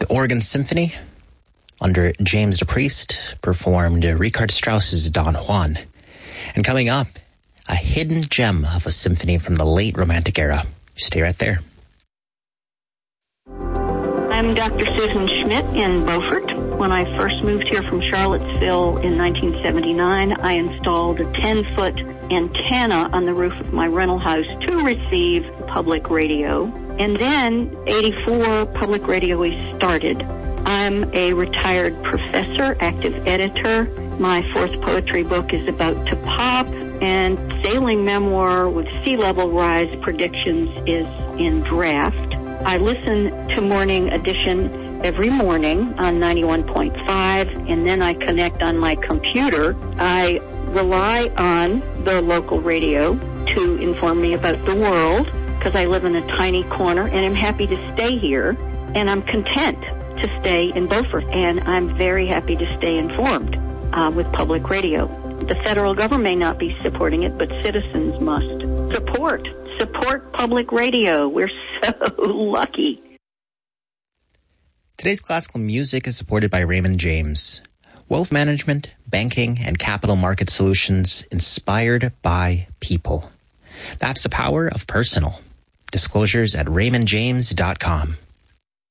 The Oregon Symphony, under James DePriest, performed Richard Strauss's Don Juan. And coming up, a hidden gem of a symphony from the late Romantic era. Stay right there. I'm Dr. Susan Schmidt in Beaufort. When I first moved here from Charlottesville in 1979, I installed a 10-foot antenna on the roof of my rental house to receive public radio. And then, 84, public radio was started. I'm a retired professor, active editor. My fourth poetry book is about to pop, and sailing memoir with sea level rise predictions is in draft. I listen to Morning Edition every morning on 91.5, and then I connect on my computer. I rely on the local radio to inform me about the world, because I live in a tiny corner, and I'm happy to stay here, and I'm content to stay in Beaufort, and I'm very happy to stay informed with public radio. The federal government may not be supporting it, but citizens must. Support public radio. We're so lucky. Today's classical music is supported by Raymond James. Wealth management, banking, and capital market solutions inspired by people. That's the power of personal. Disclosures at raymondjames.com.